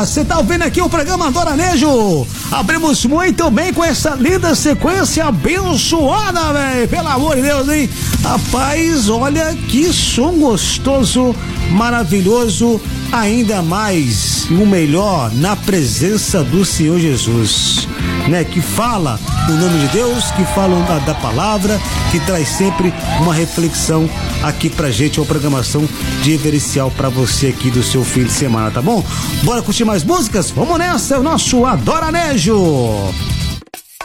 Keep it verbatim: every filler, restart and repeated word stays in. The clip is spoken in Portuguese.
você tá ouvindo aqui o programa Adoranejo. Abrimos muito bem com essa linda sequência abençoada, velho. Pelo amor de Deus, hein? Rapaz, olha que som gostoso, maravilhoso, ainda mais o melhor na presença do Senhor Jesus, né? Que fala o nome de Deus, que fala da, da palavra, que traz sempre uma reflexão aqui pra gente, uma programação diferencial pra você aqui do seu fim de semana, tá bom? Bora curtir mais músicas? Vamos nessa, é o nosso Adoranejo.